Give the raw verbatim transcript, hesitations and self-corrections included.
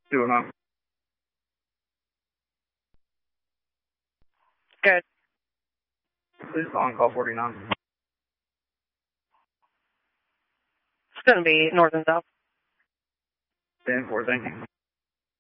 Doing up. Good. This is on call forty-nine. It's going to be north and south. ten four, thank you.